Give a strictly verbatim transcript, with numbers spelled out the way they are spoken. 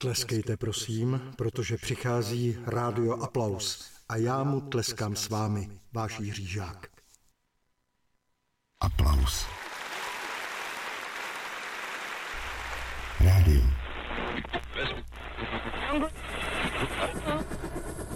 Tleskejte prosím, protože přichází Rádio Aplaus a já mu tleskám s vámi, váš Jiří Žák. Aplaus. Rádio